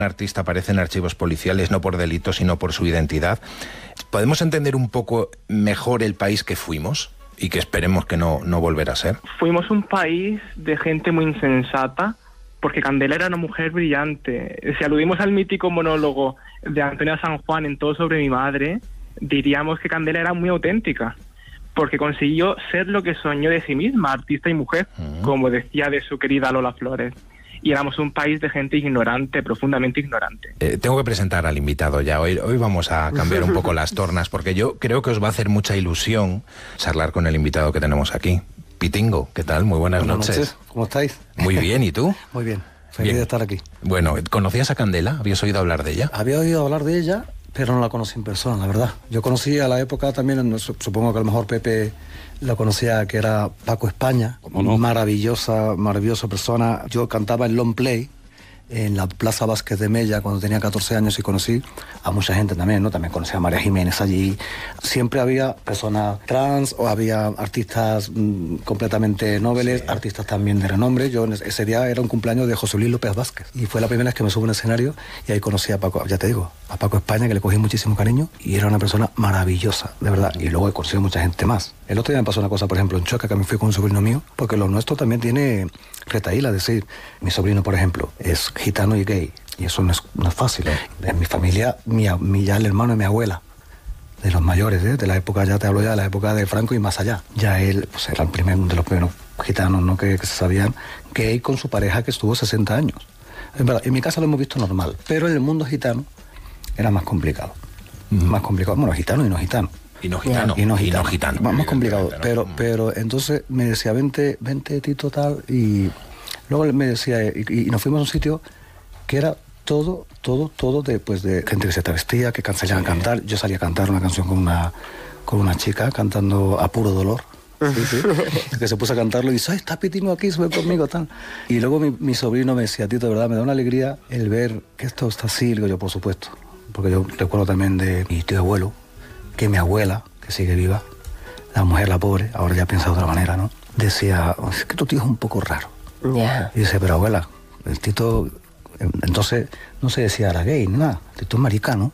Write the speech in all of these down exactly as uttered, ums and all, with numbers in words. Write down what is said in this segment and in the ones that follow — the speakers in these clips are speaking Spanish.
artista aparece en archivos policiales no por delito, sino por su identidad. ¿Podemos entender un poco mejor el país que fuimos y que esperemos que no, no volverá a ser? Fuimos un país de gente muy insensata, porque Candela era una mujer brillante. Si aludimos al mítico monólogo de Antonia San Juan en Todo sobre mi madre, diríamos que Candela era muy auténtica, porque consiguió ser lo que soñó de sí misma, artista y mujer, uh-huh. como decía de su querida Lola Flores. Y éramos un país de gente ignorante, profundamente ignorante. Eh, tengo que presentar al invitado ya. Hoy, hoy vamos a cambiar un poco las tornas, porque yo creo que os va a hacer mucha ilusión charlar con el invitado que tenemos aquí. Pitingo, ¿qué tal? Muy buenas, buenas noches. noches. ¿Cómo estáis? Muy bien, ¿y tú? Muy bien, feliz bien. de estar aquí. Bueno, ¿conocías a Candela? ¿Habías oído hablar de ella? Había oído hablar de ella, pero no la conocí en persona, la verdad. Yo conocí a la época también, supongo que a lo mejor Pepe la conocía, que era Paco España. ¿Cómo no? Maravillosa, maravillosa persona. Yo cantaba en Long Play, en la Plaza Vázquez de Mella, cuando tenía catorce años, y conocí a mucha gente también, ¿no? También conocí a María Jiménez allí. Siempre había personas trans, o había artistas mmm, completamente nobles, sí. artistas también de renombre. Yo ese día era un cumpleaños de José Luis López Vázquez, y fue la primera vez que me subo a un escenario, y ahí conocí a Paco, ya te digo, a Paco España, que le cogí muchísimo cariño, y era una persona maravillosa, de verdad. Y luego he conocido mucha gente más. El otro día me pasó una cosa, por ejemplo, en Choca, que me fui con un sobrino mío, porque lo nuestro también tiene retaíla, es decir, mi sobrino, por ejemplo, es gitano y gay, y eso no es, no es fácil. En mi familia, mi, mi, ya el hermano de mi abuela, de los mayores, ¿eh? de la época, ya te hablo ya de la época de Franco y más allá, ya él pues, era el primer, de los primeros gitanos, ¿no? que, que se sabían, gay con su pareja que estuvo sesenta años. En verdad, en mi casa lo hemos visto normal, pero en el mundo gitano era más complicado, mm. más complicado, bueno, gitano y no gitano. Y no gitano. Y no gitano. Y no gitano. Más, más complicado. Pero, pero entonces me decía, vente, vente Tito tal, y luego me decía, y, y nos fuimos a un sitio que era todo, todo, todo de, pues, de gente que se travestía, que salían sí. a cantar. Yo salía a cantar una canción con una, con una chica cantando A Puro Dolor. Sí, sí. Que se puso a cantarlo y dice, ay, está Pitingo aquí, sube conmigo, tal. Y luego mi, mi sobrino me decía, Tito, de verdad, me da una alegría el ver que esto está así. Digo yo, por supuesto. Porque yo recuerdo también de mi tío abuelo, que mi abuela, que sigue viva, la mujer, la pobre, ahora ya piensa de otra manera, ¿no? Decía, es que tu tío es un poco raro. Ya. Yeah. Y dice, pero abuela, el Tito, entonces no se decía era gay, ni nada, el Tito es maricano.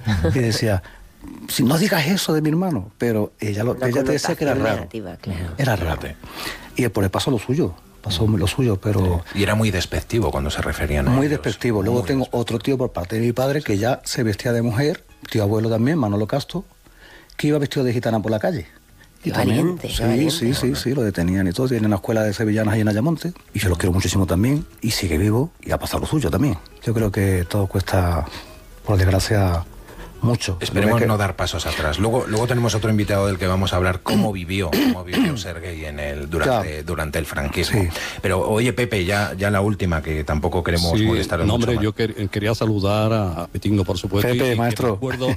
Y decía, si no digas eso de mi hermano, pero ella, lo, ella te decía que era raro. Negativa, claro. Era raro. Y por el paso lo suyo. Pasó lo suyo, pero... Sí. Y era muy despectivo cuando se referían a Muy ellos. despectivo. Luego muy tengo despectivo. Otro tío por parte de mi padre que ya se vestía de mujer, tío abuelo también, Manolo Castro, que iba vestido de gitana por la calle. Y también, valiente, sí, valiente. sí, sí, sí, lo detenían y todo. Tiene una escuela de sevillanas ahí en Ayamonte, y yo lo quiero muchísimo también, y sigue vivo, y ha pasado lo suyo también. Yo creo que todo cuesta, por desgracia, mucho. Esperemos que... no dar pasos atrás. Luego, luego tenemos otro invitado del que vamos a hablar cómo vivió, cómo vivió ser gay en el, durante, durante el franquismo. Sí. Pero oye, Pepe, ya, ya la última, que tampoco queremos sí, molestar no, mucho hombre, más. yo quer, quería saludar a Pitingo, por supuesto. Pepe, y, maestro. Me acuerdo,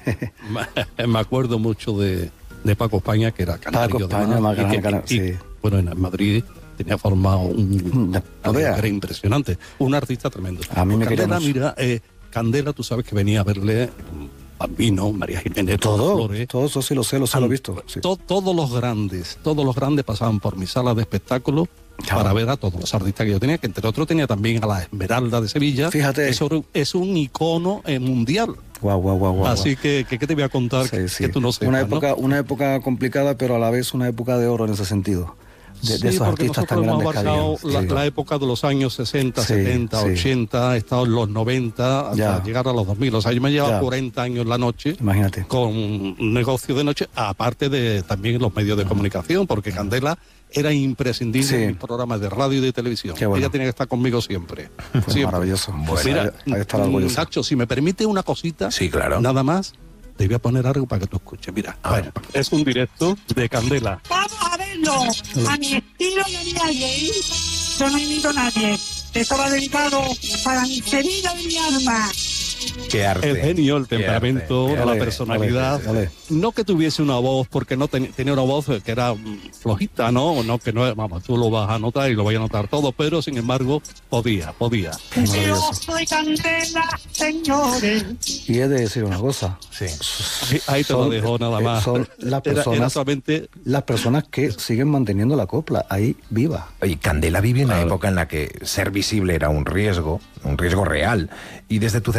me acuerdo mucho de, de Paco España, que era canario. Paco España, más y que, cana, y, sí. Bueno, en Madrid tenía formado un... No, era impresionante. Un artista tremendo. A mí me Candela, queríamos... mira, eh, Candela, tú sabes que venía a verle... Bambino, María Jiménez, todo, Flores, todo eso sí lo sé, lo sé, lo he visto. Sí. To, todos los grandes, todos los grandes pasaban por mi sala de espectáculo Chao. Para ver a todos los artistas que yo tenía, que entre otros tenía también a la Esmeralda de Sevilla. Fíjate. Eso es un icono eh, mundial. Guau, guau, guau, guau. Así que, que, ¿qué te voy a contar sí, que, sí. que tú no sepas, una época, ¿no? Una época complicada, pero a la vez una época de oro en ese sentido. De, sí, de esos artistas tan grandes hemos abarcado que la, sí. la época de los años sesenta, sí, setenta, sí. ochenta, he estado en los noventa, hasta ya. llegar a los dos mil. O sea, yo me he llevado ya. cuarenta años la noche. Imagínate. Con un negocio de noche, aparte de también los medios de comunicación, porque Candela era imprescindible sí. en mis programas de radio y de televisión. Bueno. Ella tiene que estar conmigo siempre. Pues siempre. Maravilloso. Bueno, mira, ahí está orgulloso. Nacho, si me permite una cosita, sí, claro. nada más, te voy a poner algo para que tú escuches. Mira, a ver, es un directo de Candela. Vamos a verlo, a mi estilo y a mi gay. Yo no invito a nadie. Esto va dedicado para mi Sevilla de mi alma. Qué arte. El genio, el temperamento, arte. la Dale, personalidad. dale, dale. No que tuviese una voz, porque no ten, tenía una voz que era flojita, ¿no? No que no, vamos, tú lo vas a notar y lo vas a notar todo, pero sin embargo, podía, podía. Yo soy Candela, señores. Y he de decir una cosa. Sí. Ahí, ahí te son, lo dejo nada más. Son las personas, era, era solamente... las personas que siguen manteniendo la copla ahí viva. Oye, Candela vive en una claro. época en la que ser visible era un riesgo, un riesgo real, y desde tu